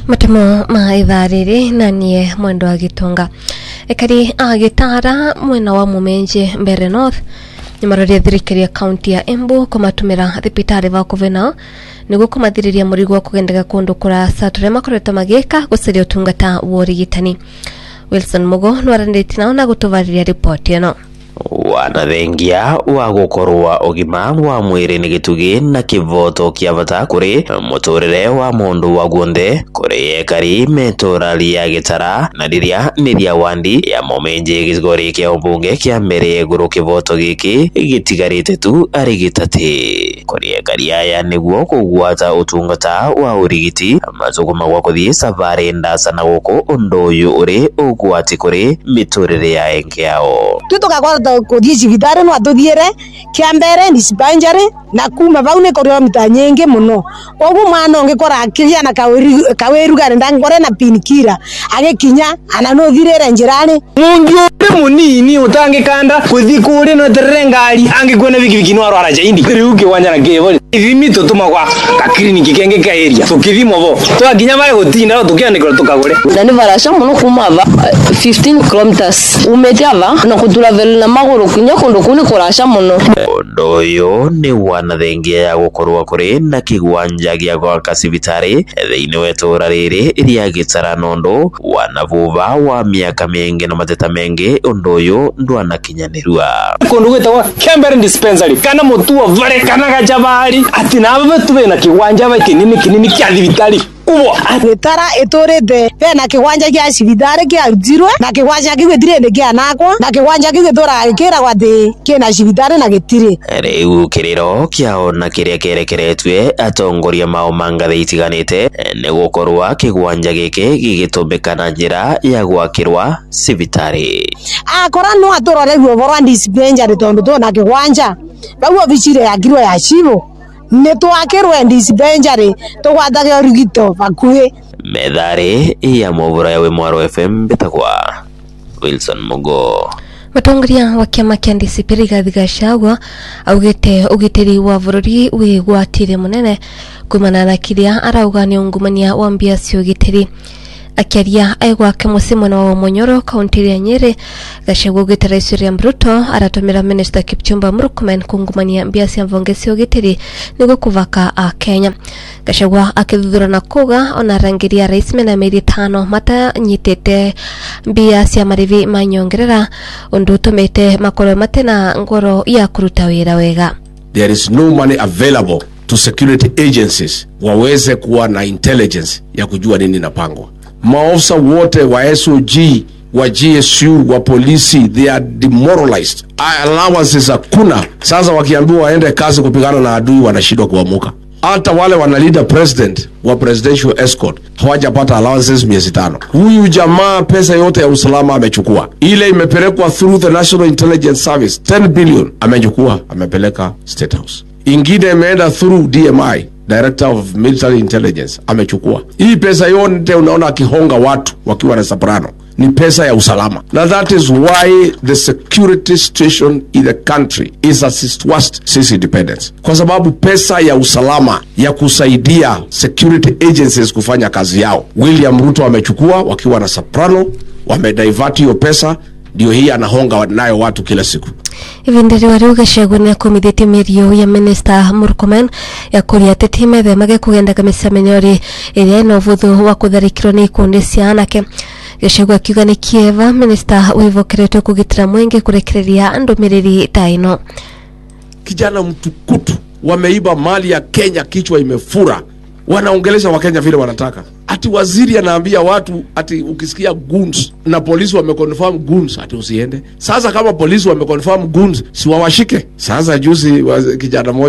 Matemo maithariri na nie mwendo wa Gitunga ekari agitara mwena wa Mumenje Mbere North nimaroria thirikari ya county ya Embu kumatumira thibitari ba kuvena niguo kumathiriria murigo wa kugendega kundu kura satore makoretwo magika guciria utungata wa urigitani. Wilson Mugo nwaranĩtie nao na gutuvariria ripoti ĩno. Wanathengia wa gukorwa ugima wa mwiri ni gitugi na kivoto kia bata kuri muturire wa mundu wa guothe kuri ekari metorali ya gitara na riria niria wandi ya Mumenje gicigori kia ubunge kia mbere guru kivoto giki gitigarite tu arigitati kuri ekari aya niguo kugwata utungata wa urigiti mazuguma gwa kuthii safari ndasa na guku undu uyu uri ugwati kuri miturire ya engiao kuthii cibitari no atuthiire kia mbere dispensary na kuma bau ni kilomita nyingi muno koguo mwana ungikora akiria na kaweru gari ndangore na pinkira agikinya ana no thirire njirani mungi munini utangikanda kuthi kuri no terengari angikuona bikibiki no arwara jaindi riuke wanya na kevo ithimi tutuma kwa ka clinic kenge ka area tukithimo bo twakinya bare gutinda no tukiandikira tukagore ndani barasha muno kuma 15 kilometers umetiava na kutula vela maguru kunya kundu kuni kurasha muno ndoyo ni wanathengia ya gukorwa kuri na kigwanja gia kwa kasibitari thiini wetura riri ria gitara nondo wanavuva wa miaka mingi na mateta mengi ndoyo ndwana kinyanirua kundu gwetwa Kembere dispensary kana mutua vare kana gajabari ati nabe tuve na kigwanja ba kinini kia thibitari ubo gitara iturite na kigwanja kia cibitari kia jirwe na kigwanja kigwetire ni kia nakwa na kigwanja kigwetura kira gwati kina cibitari na gitire riu kiriro kiao na kiria kerekeretwe atongoria mao mangathe itiganite ni gukorwa kigwanja giki gigitumbika na njira ya gwakirwa cibitari akora no aturore guo borwa dispensary tondu to na kigwanja baguo bicire yakirwe ya cibo ne twakirwe dispensary tugwatage urigito bakuhi methari ya movura ya Wimwaro FM bitagwa Wilson Mugo. Matongoria wa kiama kia DCP Rigathi Gachagua augite ugitiri wa bururi wigwatire munene kumana na kiria arauga ni ungumania wa mbia cio gitiri akiaria aigwake musimwe wa Munyoro kaunti ya Nyeri. Gachagua ugitira Rais Ruto aratumira Minister Kipchumba Murkomen kungumania mbia cia mvongesio gitiri niguo kuvaka a Kenya. Gachagua akithuthura na kuga ona rangiria rais mena meri 5 mata nyitete mbia cia marivi manyongerera undu tumite makoro matena ngoro ya kuruta wira wega. There is no money available to security agencies waweze kuwa na intelligence ya kujua nini napangwa. Maofisa wote wa SOG, wa GSU, wa polisi, they are demoralized. Allowances hakuna. Sasa wakiambiwa waende kazi kupigana na adui wanashindwa kuamuka. Hata wale wanalinda president wa presidential escort hawajapata allowances 500. Huyu jamaa pesa yote ya usalama amechukua. Ile imepelekwa through the National Intelligence Service 10 billion amechukua amepeleka State House. Ingine imeenda through DMI, Director of Military Intelligence, amechukua. Hii pesa yote unaona akihonga watu wakiwa na soprano ni pesa ya usalama. Na that is why the security situation in the country is at its worst since independence. Kwa sababu pesa ya usalama ya kusaidia security agencies kufanya kazi yao William Ruto amechukua wakiwa na soprano, wamedivert hiyo pesa, ndio hii anahonga nayo watu kila siku. Ivindiri wari Gachagua ni akomithite mirio ya Minister Murkomen ya kuria tetime themage kugenda kamicamenyori iria ina uvuthu wa kutharikirwo ni ikundi cia anake. Gachagua akiuga ni kieva Minister wivokeretwo kugitira mwingi kurekereria ndumiriri ta ino. Kijana mtukutu wameiba mali ya Kenya, kichwa imefura, wanaongelesha Wakenya vile wanataka. Ati waziri anaambia watu ati ukisikia goons na polisi wameconfirm goons ati usiende. Sasa kama polisi wameconfirm goons si wawashike. Sasa juzi kijana moja